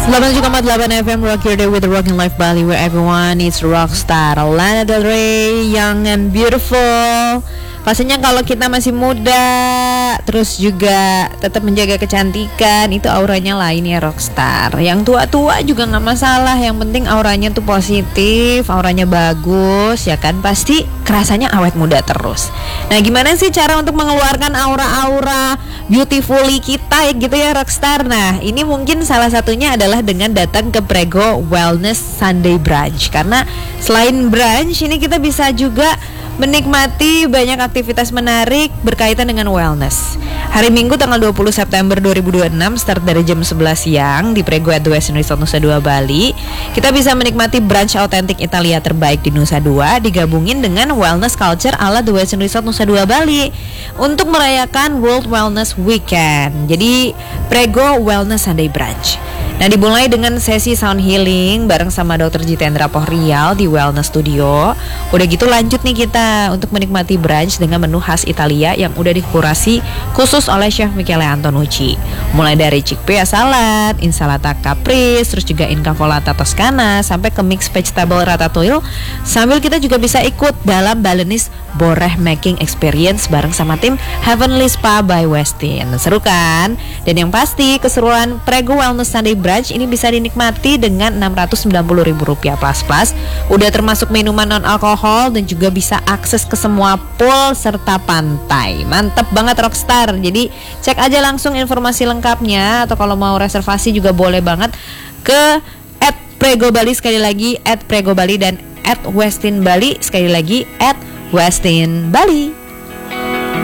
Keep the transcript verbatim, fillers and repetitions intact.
delapan tujuh koma delapan F M Rock Your Day with the Rocking Life Bali, where everyone is rockstar. Lana Del Rey, Young and Beautiful. Pastinya kalau kita masih muda, terus juga tetap menjaga kecantikan, itu auranya lain ya rockstar. Yang tua-tua juga nggak masalah, yang penting auranya tuh positif, auranya bagus, ya kan? Pasti kerasanya awet muda terus. Nah, gimana sih cara untuk mengeluarkan aura-aura beautifully kita gitu ya rockstar? Nah, ini mungkin salah satunya adalah dengan datang ke Prego Wellness Sunday Brunch. Karena selain brunch, ini kita bisa juga menikmati banyak aktivitas menarik berkaitan dengan wellness. Hari Minggu tanggal dua puluh September dua ribu dua puluh enam start dari jam sebelas siang di Prego at the Westin Resort Nusa Dua Bali. Kita bisa menikmati brunch autentik Italia terbaik di Nusa Dua digabungin dengan wellness culture ala The Westin Resort Nusa Dua Bali untuk merayakan World Wellness Weekend. Jadi Prego Wellness Sunday Brunch. Nah, dimulai dengan sesi sound healing bareng sama dokter Jitendra Pohrial di Wellness Studio. Udah gitu lanjut nih kita untuk menikmati brunch dengan menu khas Italia yang udah dikurasi khusus oleh Chef Michele Antonucci. Mulai dari chickpea salad, insalata caprese, terus juga incavolata toscana, sampai ke mix vegetable ratatouille. Sambil kita juga bisa ikut dalam Balinese Boreh Making Experience bareng sama tim Heavenly Spa by Westin. Seru kan? Dan yang pasti keseruan Prego Wellness Sunday Brunch ini bisa dinikmati dengan enam ratus sembilan puluh ribu rupiah plus plus. Udah termasuk minuman non alkohol dan juga bisa akses ke semua pool serta pantai. Mantep banget rockstar. Jadi cek aja langsung informasi lengkapnya, atau kalau mau reservasi juga boleh banget ke at Prego Bali, sekali lagi at Prego Bali, dan at Westin Bali, sekali lagi at Westin Bali.